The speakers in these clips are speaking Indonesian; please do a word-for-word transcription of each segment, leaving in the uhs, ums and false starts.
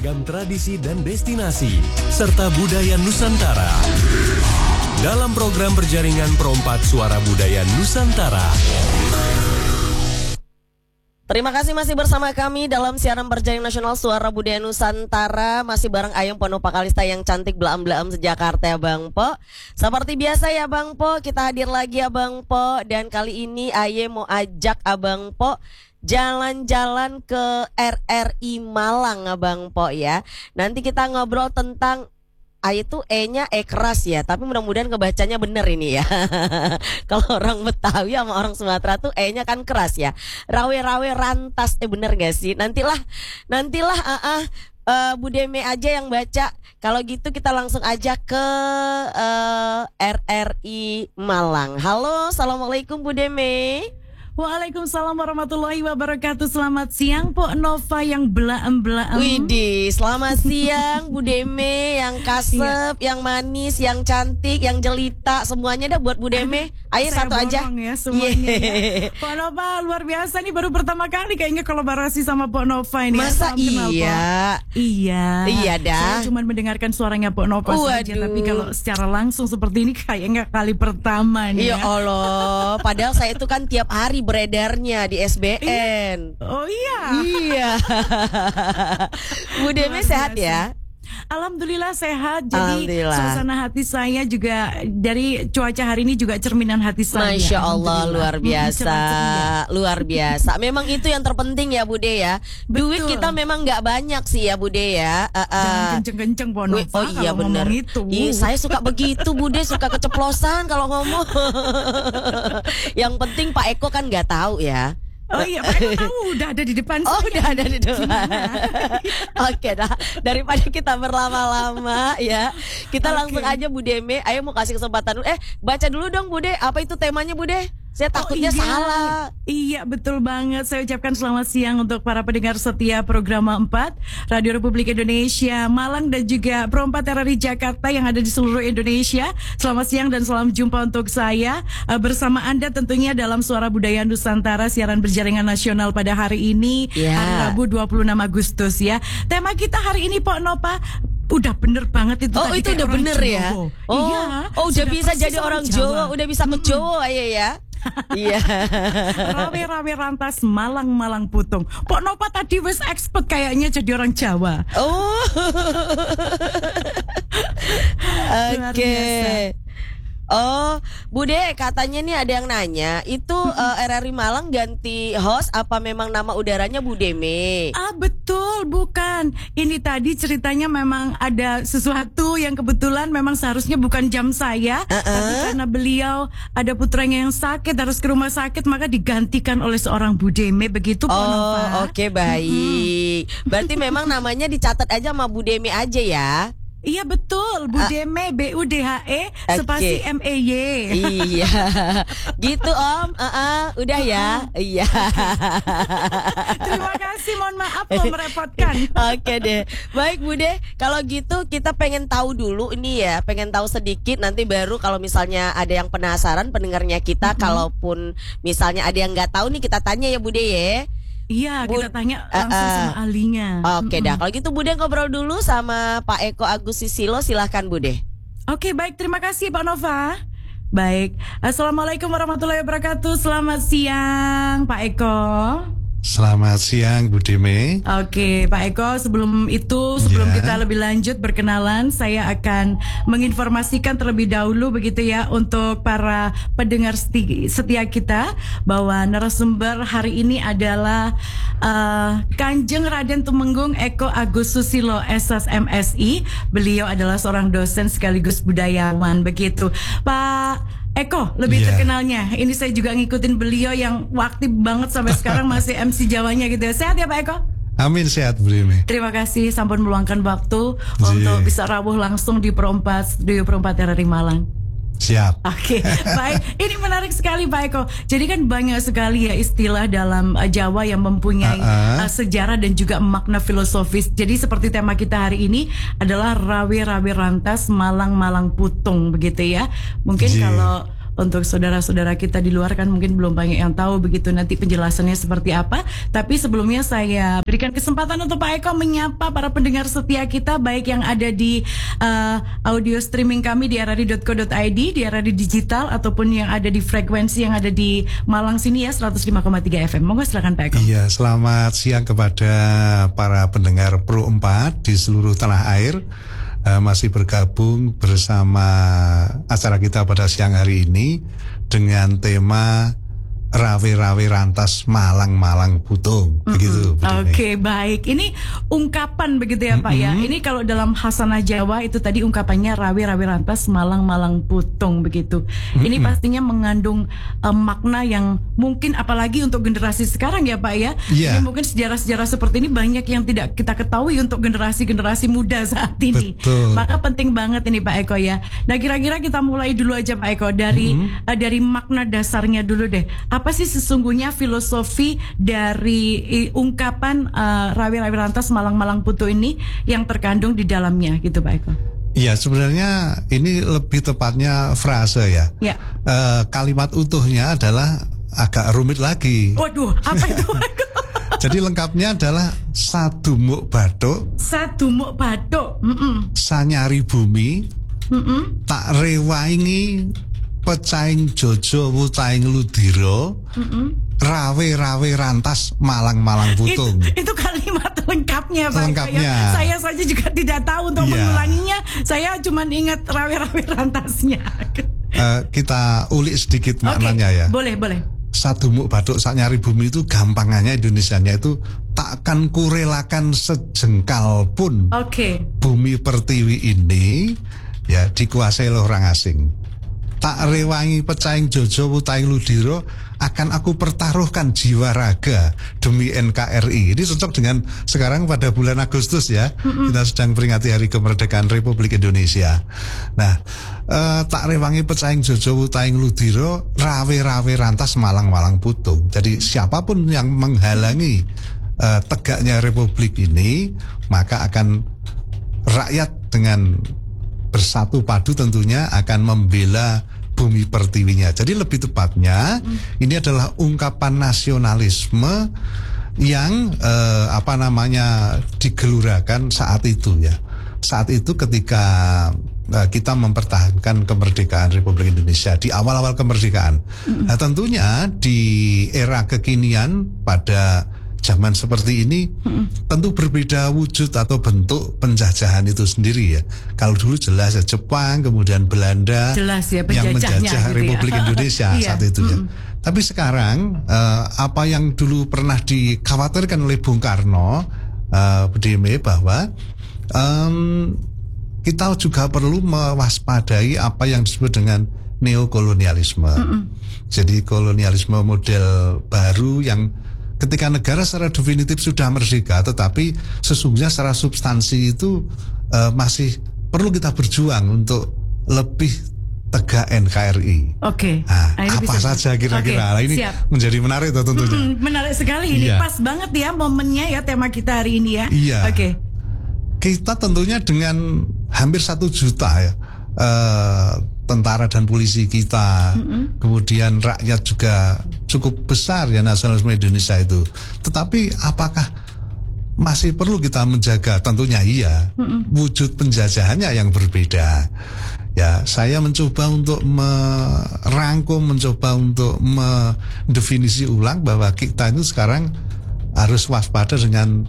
beragam tradisi dan destinasi, serta budaya Nusantara. Dalam program berjaringan Perompat Suara Budaya Nusantara. Terima kasih masih bersama kami dalam siaran berjaring nasional Suara Budaya Nusantara. Masih bareng Ayung Ponopa Kalista yang cantik belaam-belaam sejakarta ya Bang Po. Seperti biasa ya Bang Po, kita hadir lagi ya Bang Po. Dan kali ini Aye mau ajak Abang Po jalan-jalan ke R R I Malang Abang Po ya. Nanti kita ngobrol tentang A itu E-nya E keras ya, tapi mudah-mudahan kebacanya bener ini ya. Kalau orang Betawi sama orang Sumatera tuh E-nya kan keras ya. Rawe-rawe rantas, eh bener gak sih? Nantilah, nantilah uh, uh, uh, Bu Deme aja yang baca. Kalau gitu kita langsung aja ke uh, R R I Malang. Halo, assalamualaikum Bu Deme. Waalaikumsalam warahmatullahi wabarakatuh. Selamat siang Po Nova yang belaem-belaem. Widih, selamat siang Bu Deme yang kasep, yang manis, yang cantik, yang jelita, semuanya dah buat Bu Deme. Ayo Saya satu aja. Ya, semuanya ya. Po Nova luar biasa nih, baru pertama kali kayaknya kolaborasi sama Po Nova ini. Masa ya, kenal, iya? Po. Iya. Iya dah. Saya cuma mendengarkan suaranya Po Nova saja, tapi kalau secara langsung seperti ini kayaknya kali pertama nih. Ya Allah, padahal saya itu kan tiap hari beredarnya di S B N. Oh iya. Iya. Bu Deme sehat ya? Alhamdulillah sehat. Jadi Alhamdulillah. suasana hati saya juga dari cuaca hari ini juga cerminan hati saya. Masya Allah, luar biasa, hmm, luar biasa. Memang itu yang terpenting ya Bude ya. Duit Betul. kita memang nggak banyak sih ya Bude ya. Uh, uh. Jangan kenceng-kenceng Po Nova. Oh iya benar. Ih, saya suka begitu Bude, suka keceplosan kalau ngomong. Yang penting Pak Eko kan nggak tahu ya. Oh iya, Pak Eko tahu, udah ada di depan Oh saya. udah ada di depan. Oke dah, daripada kita berlama-lama ya, kita Oke. langsung aja Bu Deme. Ayo mau kasih kesempatan dulu. Eh baca dulu dong Bude, apa itu temanya Bude? Saya takutnya Oh, iya. salah. Iya betul banget. Saya ucapkan selamat siang untuk para pendengar setia program empat Radio Republik Indonesia Malang dan juga Perompat R R I Jakarta yang ada di seluruh Indonesia. Selamat siang dan salam jumpa untuk saya uh, bersama Anda tentunya dalam Suara Budaya Nusantara, siaran berjaringan nasional pada hari ini, Ya. hari Rabu dua puluh enam Agustus ya. Tema kita hari ini Po Nova udah bener banget itu Oh tadi, itu kayak udah orang bener ya. Jawa. Oh, Iya, oh udah sudah bisa persis jadi orang Jawa, udah bisa ke Jawa ya ya. Iya. Rawe-rawe rantas Malang-Malang putung. Pok Nova tadi wis expert kayaknya jadi orang Jawa. Oh. Luar Oke. biasa. Oh, Bude, katanya nih ada yang nanya, itu uh, R R I Malang ganti host apa memang nama udaranya Bu Deme? Ah betul, bukan. Ini tadi ceritanya memang ada sesuatu yang kebetulan memang seharusnya bukan jam saya, Uh-uh. tapi karena beliau ada putranya yang sakit harus ke rumah sakit maka digantikan oleh seorang Bu Deme begitu Pok Oh, Nova. oke baik. Berarti memang namanya dicatat aja sama Bu Deme aja ya? Iya betul, Bu Ah. Deme B U D H E Oke. spasi M E Y. Iya, gitu Om. Uh-uh, udah ya. Iya. Terima kasih, mohon maaf kalau merepotkan. Oke deh. Baik Bude, kalau gitu kita pengen tahu dulu ini ya, pengen tahu sedikit nanti baru kalau misalnya ada yang penasaran pendengarnya kita, Mm-hmm. kalaupun misalnya ada yang nggak tahu nih kita tanya ya Bude ya. Iya, Bu- kita tanya uh, langsung uh. sama ahlinya. Oke dah, kalau gitu Bude ngobrol dulu sama Pak Eko Agus Susilo, silahkan Bude. Oke, baik, terima kasih Pak Nova. Baik, assalamualaikum warahmatullahi wabarakatuh. Selamat siang, Pak Eko. Selamat siang Bu Deme. Oke, Pak Eko, sebelum itu, sebelum Ya. kita lebih lanjut berkenalan, saya akan menginformasikan terlebih dahulu begitu ya untuk para pendengar seti- setia kita bahwa narasumber hari ini adalah uh, Kanjeng Raden Tumenggung Eko Agus Susilo S S M Si. Beliau adalah seorang dosen sekaligus budayawan begitu. Pak Eko, lebih Iya. terkenalnya. Ini saya juga ngikutin beliau yang aktif banget sampai sekarang masih M C Jawanya gitu. Sehat ya Pak Eko? Amin, sehat Bu Deme. Terima kasih sampun meluangkan waktu untuk bisa rawuh langsung di Perompat Studio Perompat R R I Malang. Siap. Oke, baik. Ini menarik sekali Pak Eko. Jadi kan banyak sekali ya istilah dalam uh, Jawa yang mempunyai Uh-uh. uh, sejarah dan juga makna filosofis. Jadi seperti tema kita hari ini adalah rawe-rawe rantas Malang-Malang putung begitu ya. Mungkin Iya. kalau Untuk saudara-saudara kita di luar kan mungkin belum banyak yang tahu begitu nanti penjelasannya seperti apa. Tapi sebelumnya saya berikan kesempatan untuk Pak Eko menyapa para pendengar setia kita, baik yang ada di uh, audio streaming kami di r r i dot co dot i d, di R R I Digital, ataupun yang ada di frekuensi yang ada di Malang sini ya, seratus lima koma tiga F M. Monggo silakan Pak Eko. Iya, selamat siang kepada para pendengar Pro empat di seluruh tanah air. Uh, masih bergabung bersama acara kita pada siang hari ini dengan tema Rawe-rawe rantas Malang-Malang Putung, mm-hmm. begitu. Oke, okay, baik. Ini ungkapan begitu ya, Pak, mm-hmm. ya. Ini kalau dalam Hasanah Jawa itu tadi ungkapannya rawe-rawe rantas Malang-Malang Putung begitu. Mm-hmm. Ini pastinya mengandung um, makna yang mungkin apalagi untuk generasi sekarang ya, Pak ya. Yeah. Ini mungkin sejarah-sejarah seperti ini banyak yang tidak kita ketahui untuk generasi-generasi muda saat ini. Betul. Maka penting banget ini Pak Eko ya. Nah, kira-kira kita mulai dulu aja Pak Eko dari mm-hmm. uh, dari makna dasarnya dulu deh. Apa sih sesungguhnya filosofi dari i, ungkapan uh, rawe-rawe rantas Malang-Malang Putung ini yang terkandung di dalamnya gitu Pak Eko? Iya, sebenarnya ini lebih tepatnya frase ya. Ya. Uh, kalimat utuhnya adalah agak rumit lagi. Waduh, apa itu Pak Eko? Jadi lengkapnya adalah sadumuk bathuk, sadumuk bathuk, mm-mm. sanyari bumi, mm-mm. tak rewangi pecaing jojo wutaing ludira, mm-hmm. rawe-rawe rantas Malang-Malang Putung. Itu, itu kalimat lengkapnya Pak. Lengkapnya. Ya. Saya saja juga tidak tahu untuk yeah. mengulanginya. Saya cuma ingat rawe-rawe rantasnya. Uh, kita ulik sedikit maknanya okay. ya. Boleh, boleh. Sadumuk bathuk sanyari bumi itu gampangannya Indonesianya itu takkan kurelakan sejengkal pun. Oke. Okay. Bumi pertiwi ini ya dikuasai oleh orang asing. Tak rewangi pecaing jojo wutaing ludira, akan aku pertaruhkan jiwa raga demi N K R I. Ini cocok dengan sekarang pada bulan Agustus ya, mm-hmm. kita sedang peringati Hari Kemerdekaan Republik Indonesia. Nah, eh, tak rewangi pecaing jojo wutaing ludira, rawe-rawe rantas Malang-Malang Putung. Jadi siapapun yang menghalangi eh, tegaknya Republik ini, maka akan rakyat dengan bersatu padu tentunya akan membela bumi pertiwinya. Jadi lebih tepatnya mm. ini adalah ungkapan nasionalisme yang eh, apa namanya digelurakan saat itu ya. Saat itu ketika eh, kita mempertahankan kemerdekaan Republik Indonesia di awal-awal kemerdekaan. Mm. Nah, tentunya di era kekinian pada zaman seperti ini hmm. tentu berbeda wujud atau bentuk penjajahan itu sendiri ya. Kalau dulu jelas ya Jepang, kemudian Belanda jelas ya, yang menjajah gitu Republik ya. Indonesia saat itu ya. Hmm. Tapi sekarang uh, apa yang dulu pernah dikhawatirkan oleh Bung Karno, uh, B D M bahwa um, kita juga perlu mewaspadai apa yang disebut dengan neokolonialisme. Hmm. Jadi kolonialisme model baru yang ketika negara secara definitif sudah merdeka, tetapi sesungguhnya secara substansi itu uh, masih perlu kita berjuang untuk lebih tegak N K R I. Oke. Okay. Nah, nah, apa bisa. saja kira-kira? Okay, ini siap. Menjadi menarik tuh tentunya. Mm-hmm, menarik sekali ini, iya. Pas banget ya momennya ya tema kita hari ini ya. Iya. Oke. Okay. Kita tentunya dengan hampir satu juta ya. Uh, tentara dan polisi kita, mm-hmm. kemudian rakyat juga cukup besar ya nasionalisme Indonesia itu. Tetapi apakah masih perlu kita menjaga? Tentunya iya. Mm-hmm. Wujud penjajahannya yang berbeda. Ya, saya mencoba untuk merangkum, mencoba untuk mendefinisi ulang bahwa kita itu sekarang harus waspada dengan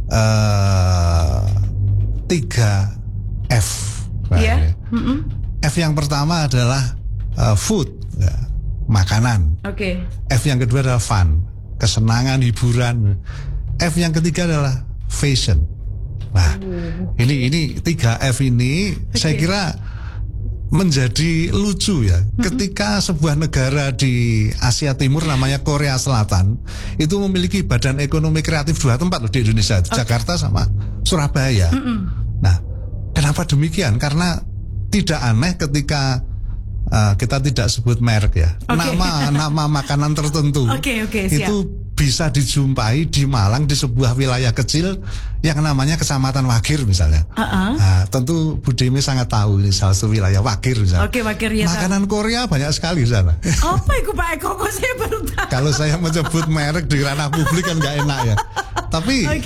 uh, tiga F. Iya. Yeah. Mm-hmm. F yang pertama adalah uh, food, ya, makanan. Oke. Okay. F yang kedua adalah fun, kesenangan, hiburan. F yang ketiga adalah fashion. Nah, uh. ini ini tiga F ini okay. saya kira menjadi lucu ya. Mm-hmm. Ketika sebuah negara di Asia Timur namanya Korea Selatan itu memiliki badan ekonomi kreatif dua tempat loh di Indonesia, okay. Jakarta sama Surabaya. Mm-hmm. Nah, kenapa demikian? Karena tidak aneh ketika uh, kita tidak sebut merek ya, okay. nama nama makanan tertentu okay, okay, itu bisa dijumpai di Malang di sebuah wilayah kecil yang namanya Kecamatan Wagir misalnya. Uh-uh. Nah, tentu Bu Demi sangat tahu ini salah satu wilayah Wagir misalnya. Oke, Wagir ya. Makanan Korea banyak sekali di sana. Apa itu Pak Eko? Kok saya baru tahu. Kalau saya menyebut merek di ranah publik kan nggak enak ya. Tapi Oke.